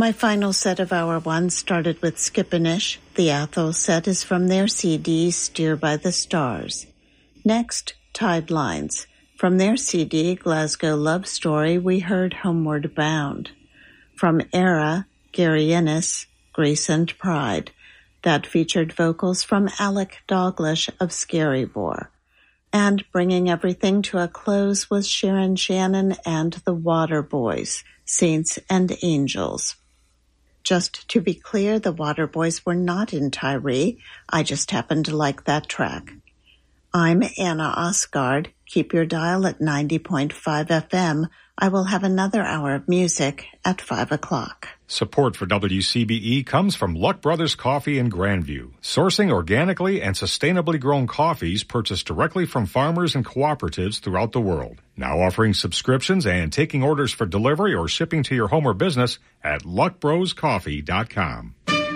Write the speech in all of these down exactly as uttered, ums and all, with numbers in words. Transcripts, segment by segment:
My final set of Hour One started with Skippinish. The Athol set is from their C D, Steer by the Stars. Next, Tide Lines. From their C D, Glasgow Love Story, we heard Homeward Bound. From Era, Gary Innes, Grace and Pride. That featured vocals from Alec Douglas of Scarybore. And bringing everything to a close was Sharon Shannon and the Waterboys, Saints and Angels. Just to be clear, the Waterboys were not in Tyree. I just happened to like that track. I'm Anna Osgard. Keep your dial at ninety point five F M. I will have another hour of music at five o'clock. Support for W C B E comes from Luck Brothers Coffee in Grandview, sourcing organically and sustainably grown coffees purchased directly from farmers and cooperatives throughout the world. Now offering subscriptions and taking orders for delivery or shipping to your home or business at luck bros coffee dot com.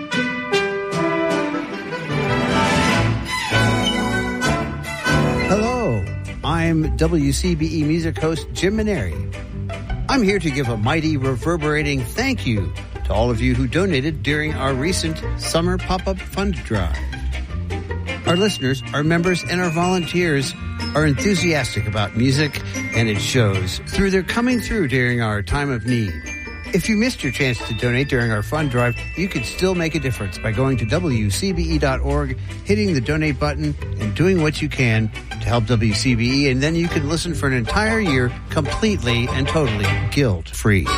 Hello, I'm W C B E music host Jim Maneri. I'm here to give a mighty reverberating thank you to all of you who donated during our recent summer pop-up fund drive. Our listeners, our members, and our volunteers are enthusiastic about music, and it shows through their coming through during our time of need. If you missed your chance to donate during our fund drive, you can still make a difference by going to W C B E dot org, hitting the donate button, and doing what you can to help W C B E, and then you can listen for an entire year completely and totally guilt-free.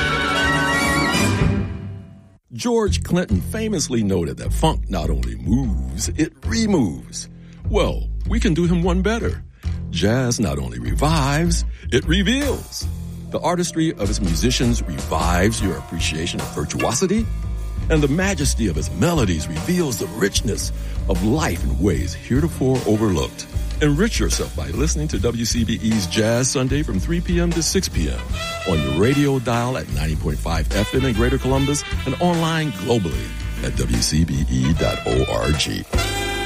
George Clinton famously noted that funk not only moves, it removes. Well, we can do him one better. Jazz not only revives, it reveals. The artistry of his musicians revives your appreciation of virtuosity, and the majesty of his melodies reveals the richness of life in ways heretofore overlooked. Enrich yourself by listening to W C B E's Jazz Sunday from three p.m. to six p.m. on your radio dial at ninety point five F M in Greater Columbus and online globally at W C B E dot org.